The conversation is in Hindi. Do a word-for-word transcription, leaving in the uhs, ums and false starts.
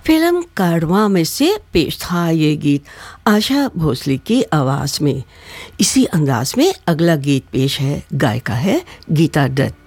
फिल्म कारवां में से पेश था ये गीत आशा भोसले की आवाज़ में। इसी अंदाज में अगला गीत पेश है, गायिका है गीता दत्त।